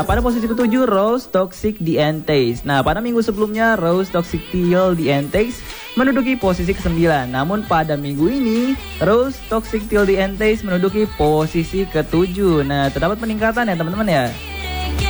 Nah, pada posisi ke-7 Rose Toxic The Entace. Nah, pada minggu sebelumnya Rose Toxic Teal The Entace menduduki posisi ke-9. Namun pada minggu ini Rose Toxic Teal The Entace menduduki posisi ke-7. Nah, terdapat peningkatan ya teman-teman ya.